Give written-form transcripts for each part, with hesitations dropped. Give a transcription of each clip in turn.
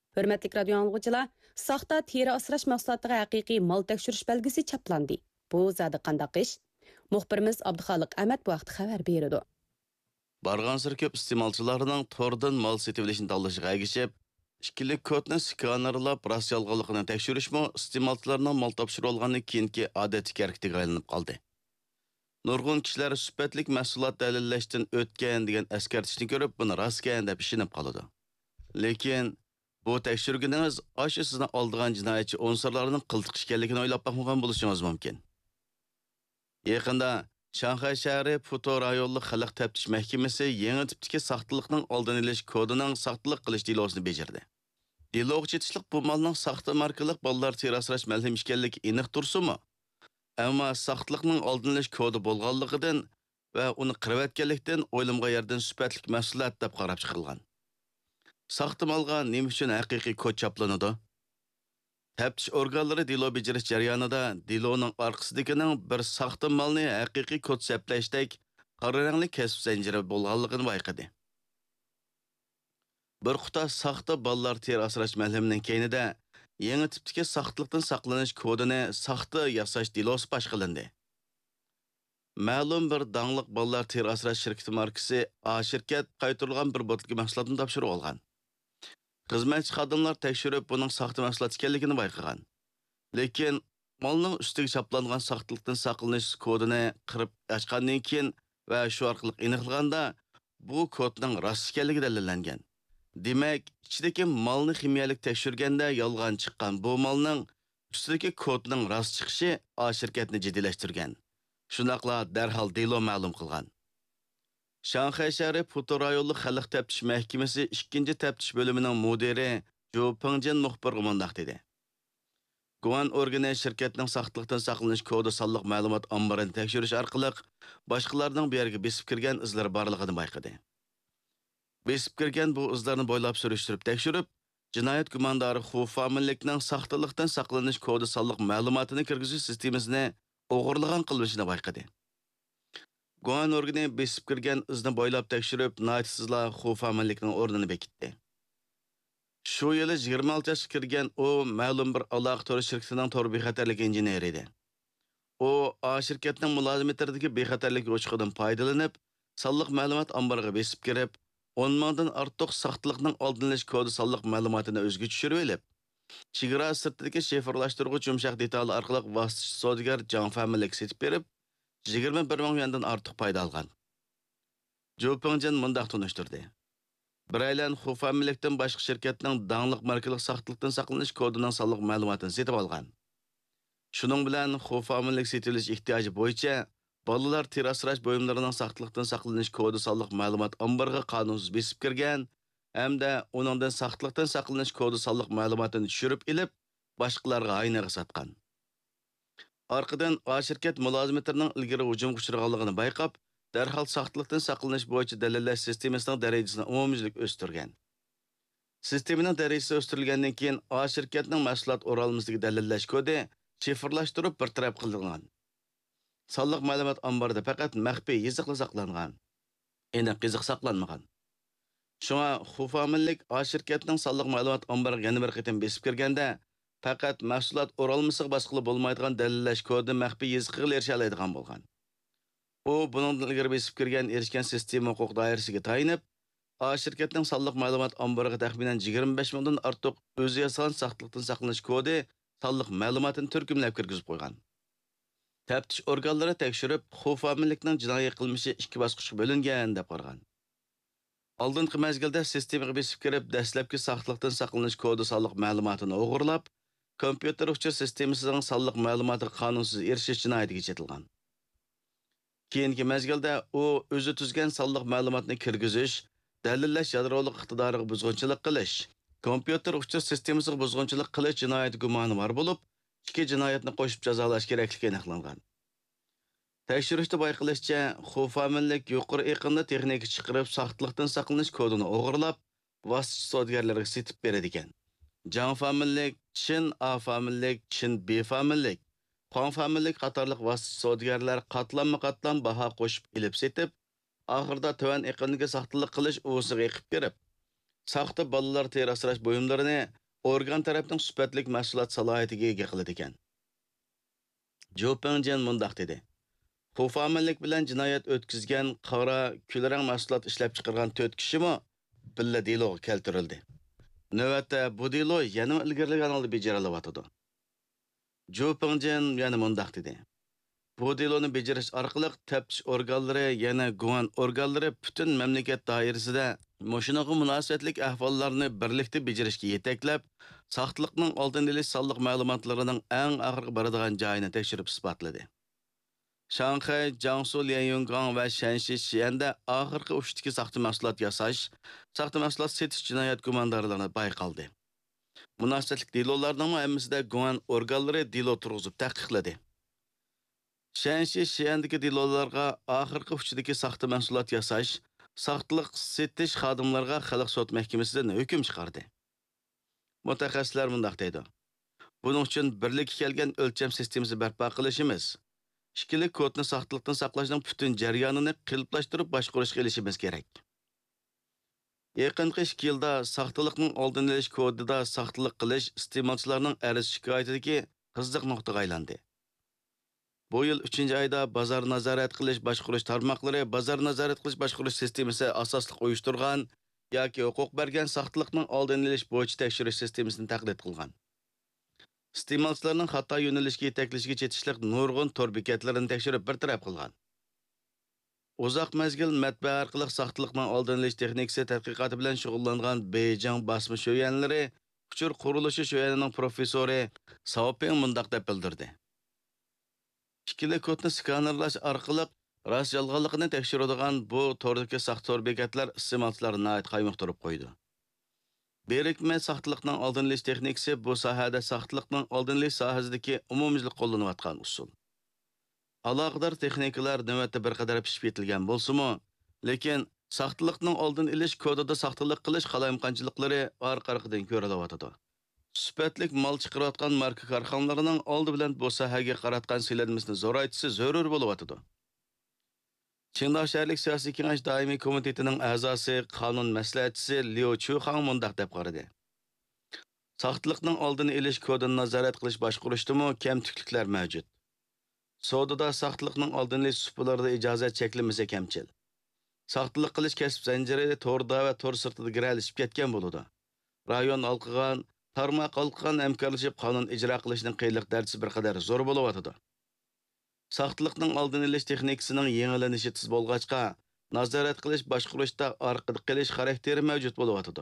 Hörmətli radio anlıqçılar, saxta teri asrash mahsulotiga haqiqiy mal tekshirish belgisi chaplandi. Bu zadi qandaq ish? Muxbirimiz Abduxoliq Ahmad bu vaqt xabar berdi. Barğansır köp iste'molchilarning tordan mal setib olishni tanlashiga ergishib, ikkilik kodni skanerlab rost yolg'onligini tekshirishmi iste'molchilarning mal topshirib olgandan keyingi odatga harakatiga aylanib qoldi. Nurg'un kishilar sifatlik mahsulot dalillashdan o'tgan degan eskartishni ko'rib, buni rostgan deb ishinib qoladi. Lekin bu tekshirganingiz o'sha sizni oldigan jinoyatchi unsurlarning qiltiq ekanligini o'ylab baxmagan bo'lishingiz mumkin. Yaqinda Shanxay shahri Puto rayonlik xalq taftish mahkamasi yangi tipdagi saxtalikning oldini olish kodining saxtalik qilish delosini bajardi. Deloga chetishlik bu malning saxta markalik bolalar terasrash malham ekanligi aniq tursa-mu, ammo saxtalikning oldini olish kodi bo'lganligidan va uni qirib o'ylimga yerdan sifatlik mahsulot deb qarab chiqilgan. Saxta malga nima uchun haqiqiy kod chaplanadi? Taftish organlari delo bejirish jarayonida deloning orqasidagining bir saxta malni haqiqiy kod saplashdak qora rangli kasb zanjiri bo'lganligini bayqadi. Bir quta saxta bolalar ter asrash malhamining keyinida yangi tipdagi saxtalikdan saqlanish kodini saxta yasash delosi bash qilindi. Ma'lum bir dangliq bolalar ter asrash shirkati markasi A shirkat qaytarilgan bir botilka mahsulotni topshirib olgan. Xizmatchi xodimlar tekshirib buning saxta mahsulot ekanligini bayqagan. Lekin malning ustiga chaplangan saxtalikdan saqlanish kodini qirib ochgandan keyin va shu orqali aniqlaganda bu kodning rost ekanligi dalillangan. Demak, ichidagi malni ximiyalik tekshirganda yolg'on chiqqan bu malning ustidagi kodning rost chiqishi A shirkatni jiddiylashtirgan. Shunaqla darhol delo ma'lum qilgan. Shanxay shahri Puto rayonlik xalq taftish mahkamasi 2-chi taftish bo'limining mudiri Jo Pingjin muxbirga mundaq dedi. Guvan organi shirkatning saxtalikdan saqlanish kodi sonliq ma'lumot omborini tekshirish orqali boshqalarning bu yerga besib kirgan izlari borligini bayqadi. Besib kirgan bu izlarni bo'ylab surishtirib tekshirib, jinoyat gumondori Xu familikning saxtalikdan saqlanish kodi sonliq ma'lumotini kirgizish sistemasini o'g'irlagan qilishini bayqadi. Guvan organi besib kirgan izni bo'ylab tekshirib, naytsizlar Xu familikning o'rnini bekitdi. Shu yili 26 yoshga kirgan u ma'lum bir aloqa tor shirkatining tor bexatarlik injener edi. U A shirkatning mulozimatlaridagi bexatarlik o'chiqidan foydalanib, sonliq ma'lumot omboriga besib kirib, 10 mingdan ortiq saxtalikning oldini olish kodi sonliq ma'lumotini o'zga tushirib olib, chegara sirtidagi shifrlashtiruvchi yumshoq detal orqali vositachi savdogar Jang familik setib berib, 21 ming yuandan ortiq foyda olgan. Jo Pingjin mundaq tunishtirdi. Biraylan Xu familikdan boshqa shirkatning dangliq markalik saxtalikdan saqlanish kodining sonliq ma'lumotini setib olgan. Shuning bilan Xu familik setilish ehtiyoji bo'yicha bolalar terasrash bo'yimlarining saxtalikdan saqlanish kodi sonliq ma'lumot omboriga qonunsiz besib kirgan hamda uningdan saxtalikdan saqlanish kodi sonliq ma'lumotini tushirib ilib, boshqalarga aynaga sotgan. Arqadan A shirkat mulozimatlarining ilgari hujum uchraganligini bayqab, darhol saxtalikdan saqlanish bo'yicha dalillash sistemasining darajasini umumyuzlik o'stirgan. Sistemaning darajasi o'stirilgandan keyin A shirkatning mahsulot o'ralmasidagi dalillash kodi shifrlashtirib bir taraf qilingan. Sonliq ma'lumot omborida faqat maxfiy yiziqlar saqlangan. Aniq yiziq saqlanmagan. Shunga Xu familik A shirkatning sonliq ma'lumot omboriga yana bir qitim besib kirganda faqat mahsulot o'ralmasiga bosqili bo'lmaydigan dalillash kodi maxfiy yiziqqa erisha oladigan bo'lgan. U buningdan ilgari besib kirgan erishgan sistema huquq doirasiga tayinib, A shirkatning sonliq ma'lumot omboriga taxminan 25 mingdan ortiq o'zi yasalgan saxtalikdan saqlanish kodi sonliq ma'lumotini turkumlab kirgizib qo'ygan. Taftish organlari tekshirib, Xu familikning jinoiy qilmishi 2 bosqichga bo'lingan deb qargan. Oldingi mezgilda sistemaga besib kirib, dastlabki saxtalikdan saqlanish kodi sonliq ma'lumotini o'g'irlab, kompyuter uçur sistemasining sonliq ma'lumotiga qonunsiz erishish jinoyatiga chetilgan. Keyingi mezgilda u o'zi tuzgan sonliq ma'lumotni kirgizish, dalillash yadroliq iqtidoriga buzg'unchilik qilish, kompyuter uçur sistemasiga buzg'unchilik qilish jinoyati gumoni bor bo'lib, 2 jinoyatni qo'shib jazolash kerakligi aniqlangan. Tekshirishda bayqilishicha, Xu familik yuqori eqimli texnika chiqarib, saxtalikdan saqlanish kodini o'g'irlab, vositachi savdogarlarga setib beradi ekan. Jang familik, Chin A familik, Chin B familik, Qon familik qatorliq vositachi savdogarlar qatlam baho qo'shib ilib setib, oxirida tuvan eqimliga saxtalik qilish o'siga eqib kirib, saxta bolalar teri asrash bo'yimlarini organ tarafning sifatlik mahsulot salohiyatiga ega qiladi ekan. Jo Pengjian mundaq dedi. Hufaminlik bilan jinoyat o'tkazgan qora kulrang mahsulot ishlab chiqargan 4 kishimi billa deloga keltirildi. Navbatda bu delo yana ilgirlagan holda bajarilyotdi. Jo Pengjian yana mundaq dedi. Bu deloni bajarish orqali taftish organlari yana guvan organlari butun mamlakat doirasida mashinaga munosabatlik ahvollarni birlikda bajarishga yetaklab, saxtliqning oldini olish sonliq ma'lumotlarining eng oxirgi boradigan joyini tekshirib isbotladi. Shanxay, Jiangsu, Lianyungang va Shanxi, Xi'anda oxirgi uchdagi saxta mahsulot yasash, saxta mahsulot setish jinoyat gumondorlarini bayqaldi. Munosabatlik delolarning hammasida guvan organlari delo turg'izib tahqiqladi. Shanxi, Xi'andagi delolarga oxirgi uchdagi saxta mahsulot yasash, saxtliq setish xodimlarga xalq sud mahkamasidan hukm chiqardi. Mutaxassislar mundaq deydi. Buning uchun birlikka kelgan o'lcham sistemasi barpo qilishimiz, ikkili kodni saxtliqdan saqlashning butun jarayonini qilplashtirib boshqarishga ilishimiz kerak. Yaqinqi 2 yilda saxtliqning oldini olish kodida saxtliq qilish iste'molchilarning arz shikoyatidagi qiziq nuqtaga aylandi. Bu yil 3-oyda bozor nazorat qilish boshqarish tarmoqlari bozor nazorat qilish boshqarish sistemasi asosli uyushtirgan yoki huquq bergan saxtliqning oldini olish bo'yicha tekshirish sistemasini taqdim qilgan. Iste'molchilarning xato yo'nalishga yetaklashiga chetishliq nurg'un tor bekatlarini tekshirib bartaraf qilgan. Uzoq mazgil matbaa orqali saxtliqning oldini olish texnikasi tadqiqoti bilan shug'ullangan Beijing bosma sho'yanlari uchur qurilishi sho'yanining professori Saopeng mundaq deb bildirdi. Ikkili kodni skanerlash orqali rost yolg'onligini tekshiradigan bu tordagi saxta tor bekatlar iste'molchilarni qaymoqtirib qo'ydi. Berikme saxtliqning oldini olish texnikasi bu sohada saxtliqning oldini olish sohasidagi umumiylik qo'llanayotgan usul. Aloqador texnikalar navbatda bir qadar pishib yetilgan bo'lsa-mu, lekin saxtliqning oldini olish kodida saxtalik qilish qalayimqanchiliklari orqa-orqadan ko'rilyotdi. Sifatlik mal chiqarayotgan marka korxonalarining oldi bilan bu sohaga qaratgan silanmasini zo'raytisi zarur bo'lyotdi. Qingdao shaharlik siyosiy kengash doimiy komitetining a'zosi, qonun maslahatchisi Liu Chuxang mundaq deb qaradi. Saxtliqning oldini olish kodini nazorat qilish boshqarishdimi kamtikliklar mavjud. Sodada saxtliqning oldini olish supalarida ijozat cheklanmasa kamchil. Saxtlik qilish kasb zanjiri to'rda va to'r sirtida giralishib ketgan bo'ladi. Rayon alqigan, tarmoq alqigan hamkorlashib qonun ijro qilishning qiyinlik darsi bir qadar zo'r bo'lyotdi. Saxtliqning oldini olish texnikasining yengillanishi tiz bo'lg'achqa, nazorat qilish boshqarishda orqada qilish xarakteri mavjud bo'lyotdi.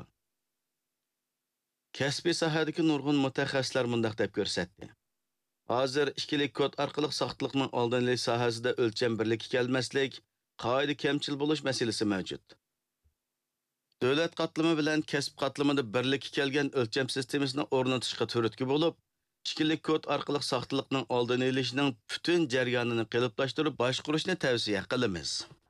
Kasbiy sohadagi nurg'un mutaxassislar mundaq deb ko'rsatdi. Hozir ikkilik kod orqali saxtliqning oldini olish sohasida o'lcham birlikka kelmaslik, qoida kamchil bo'lish masalasi mavjud. Davlat qatlami bilan kasb qatlamida birlikka kelgan o'lcham sistemasini o'rnatishga turtki bo'lib, ikkilik kod orqali saxtliqning oldini olishning butun jarayonini qilib boshqarishni tavsiya qilamiz.